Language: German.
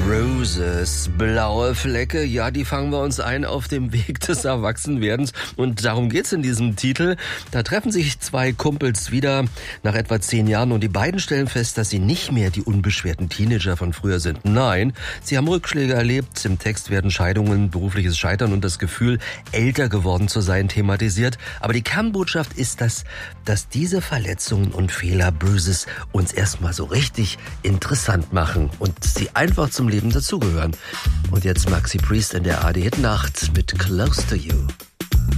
Bruises, blaue Flecke, ja, die fangen wir uns ein auf dem Weg des Erwachsenwerdens. Und darum geht's in diesem Titel. Da treffen sich zwei Kumpels wieder nach etwa 10 Jahren und die beiden stellen fest, dass sie nicht mehr die unbeschwerten Teenager von früher sind. Nein, sie haben Rückschläge erlebt. Im Text werden Scheidungen, berufliches Scheitern und das Gefühl, älter geworden zu sein, thematisiert. Aber die Kernbotschaft ist, dass diese Verletzungen und Fehler, Bruises, uns erstmal so richtig interessant machen und sie einfach zum Leben dazugehören. Und jetzt Maxi Priest in der ARD Hit Nacht mit Close to You.